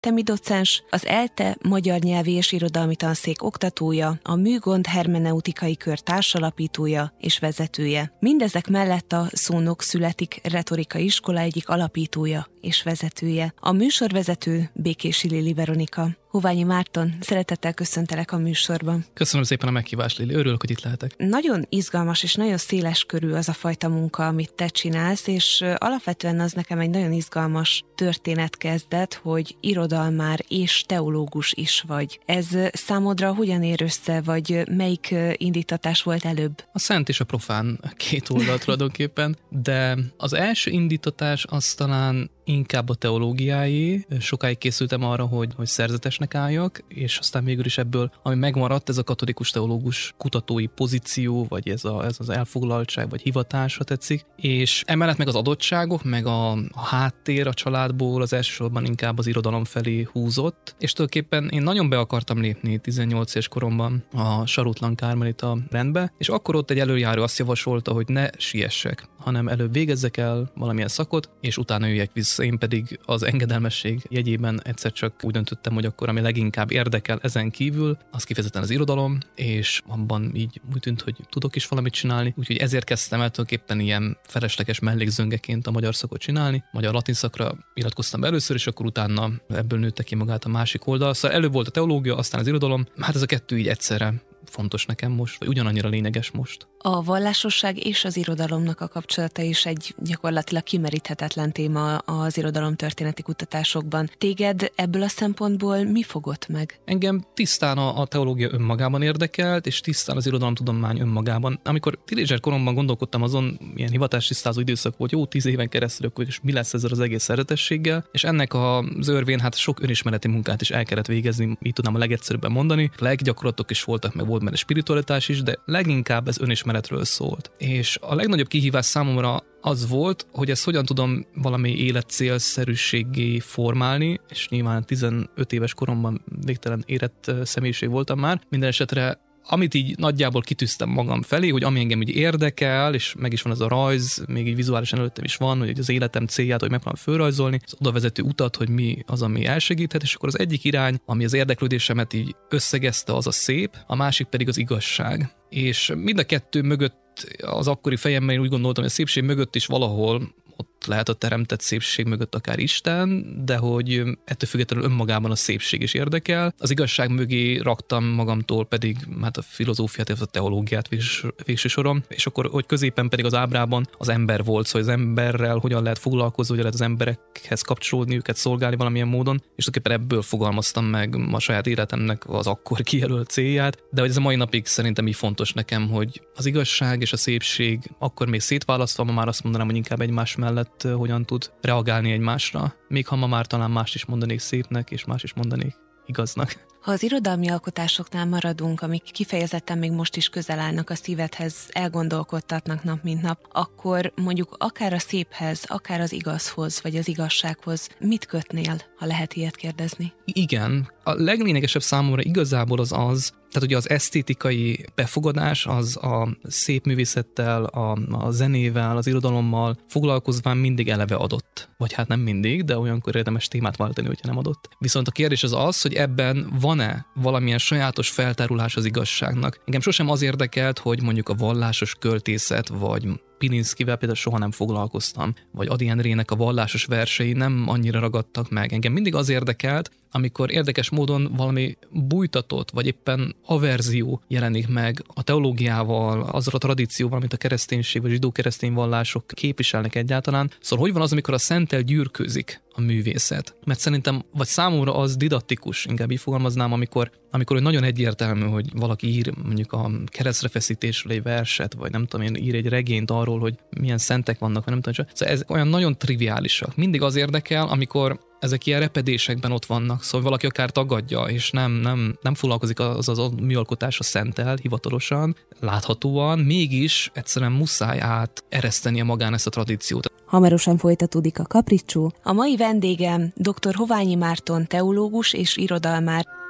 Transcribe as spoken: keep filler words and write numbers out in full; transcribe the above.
egyetemi docens, az ELTE magyar nyelvi és irodalmi tanszék oktatója, a Műgond hermeneutikai kör társalapítója és vezetője. Mindezek mellett a Szónok születik retorikai iskola egyik alapítója és vezetője. A műsorvezető Békési Lili Veronika. Hoványi Márton, szeretettel köszöntelek a műsorban. Köszönöm szépen a meghívást, Lili. Örülök, hogy itt lehetek. Nagyon izgalmas és nagyon széles körű az a fajta munka, amit te csinálsz, és alapvetően az nekem egy nagyon izgalmas történet kezdet, hogy irodalmár és teológus is vagy. Ez számodra hogyan ér össze, vagy melyik indítatás volt előbb? A szent és a profán két oldal tulajdonképpen, de az első indítatás az talán inkább a teológiáé. Sokáig készültem arra, hogy, hogy szerzetesnek álljak, és aztán végül is ebből, ami megmaradt, ez a katolikus teológus kutatói pozíció, vagy ez, a, ez az elfoglaltság, vagy hivatás, ha tetszik. És emellett meg az adottságok, meg a, a háttér a családból az elsősorban inkább az irodalom felé húzott, és tulajdonképpen én nagyon be akartam lépni tizennyolc éves koromban a Sarutlan Kármelita rendbe, és akkor ott egy előjáró azt javasolta, hogy ne siessek, hanem előbb végezzek el valamilyen szakot, és utána jöjjek vissza. Én pedig az engedelmesség jegyében egyszer csak úgy döntöttem, hogy akkor ami leginkább érdekel ezen kívül, az kifejezetten az irodalom, és abban így úgy tűnt, hogy tudok is valamit csinálni, úgyhogy ezért kezdtem el tulajdonképpen ilyen felesleges mellékzöngeként a magyar szakot csinálni. Magyar-latin szakra iratkoztam be először, és akkor utána ebből nőtte ki magát a másik oldal. Szóval előbb volt a teológia, aztán az irodalom. Hát ez a kettő így egyszerre fontos nekem most, vagy ugyanannyira lényeges most. A vallásosság és az irodalomnak a kapcsolata is egy gyakorlatilag kimeríthetetlen téma az irodalomtörténeti kutatásokban. Téged ebből a szempontból mi fogott meg? Engem tisztán a, a teológia önmagában érdekelt, és tisztán az irodalomtudomány önmagában. Amikor tínédzser koromban gondolkodtam azon, ilyen hivatástisztázó időszak volt, jó tíz éven keresztül, és mi lesz ezzel az egész szeretességgel, és ennek az örvén hát sok önismereti munkát is el kellett végezni, így tudnám a legegyszerűbben mondani. Leggyakorlatok is voltak, meg volt benne spiritualitás is, de leginkább ez önismeretről szólt. És a legnagyobb kihívás számomra az volt, hogy ezt hogyan tudom valami életcélszerűséggé formálni, és nyilván tizenöt éves koromban végtelen érett személyiség voltam már. Minden esetre amit így nagyjából kitűztem magam felé, hogy ami engem így érdekel, és meg is van ez a rajz, még így vizuálisan előttem is van, hogy az életem célját, hogy megpróbálom fölrajzolni, az oda vezető utat, hogy mi az, ami elsegíthet, és akkor az egyik irány, ami az érdeklődésemet így összegezte, az a szép, a másik pedig az igazság. És mind a kettő mögött az akkori fejemben én úgy gondoltam, hogy a szépség mögött is valahol ott lehet a teremtett szépség mögött akár Isten, de hogy ettől függetlenül önmagában a szépség is érdekel. Az igazság mögé raktam magamtól pedig hát a filozófiát, a teológiát végső soron, és akkor, hogy középen pedig az ábrában az ember volt, szóval az emberrel hogyan lehet foglalkozni, hogyan lehet az emberekhez kapcsolódni, őket szolgálni valamilyen módon, és tulajdonképpen ebből fogalmaztam meg a saját életemnek az akkor kijelölt célját, de hogy ez a mai napig szerintem így fontos nekem, hogy az igazság és a szépség akkor még szétválasztva, ma már azt mondanám, hogy inkább egymás mellett hogyan tud reagálni egymásra. Még ha ma már talán mást is mondanék szépnek, és más is mondanék igaznak. Ha az irodalmi alkotásoknál maradunk, amik kifejezetten még most is közel állnak a szívedhez, elgondolkodtatnak nap mint nap, akkor mondjuk akár a széphez, akár az igazhoz, vagy az igazsághoz mit kötnél, ha lehet ilyet kérdezni? Igen. A leglényegesebb számomra igazából az az, tehát ugye az esztétikai befogadás, az a szép művészettel, a, a zenével, az irodalommal foglalkozván mindig eleve adott. Vagy hát nem mindig, de olyankor érdemes témát váltani, hogyha nem adott. Viszont a kérdés az az, hogy ebben van-e valamilyen sajátos feltárulás az igazságnak. Engem sosem az érdekelt, hogy mondjuk a vallásos költészet, vagy Pilinszkivel például soha nem foglalkoztam, vagy Ady Endrének a vallásos versei nem annyira ragadtak meg. Engem mindig az érdekelt, amikor érdekes módon valami bújtatott, vagy éppen averzió jelenik meg a teológiával, azzal a tradícióval, amit a kereszténység vagy zsidó-keresztény vallások képviselnek egyáltalán. Szóval hogy van az, amikor a szenttel gyűrközik a művészet? Mert szerintem, vagy számomra az didaktikus, inkább így fogalmaznám, amikor, amikor nagyon egyértelmű, hogy valaki ír mondjuk a keresztrefeszítésről egy verset, vagy nem tudom én, ír egy regényt arról, hogy milyen szentek vannak, vagy nem tudom. Szóval ez olyan nagyon triviálisak. Mindig az érdekel, amikor ezek ilyen repedésekben ott vannak, szóval valaki akár tagadja, és nem, nem, nem foglalkozik az az a műalkotásra szenttel, hivatalosan, láthatóan, mégis egyszerűen muszáj át eresztenie magán ezt a tradíciót. Hamarosan folytatódik a Kapricsó. A mai vendégem dr. Hoványi Márton, teológus és irodalmár.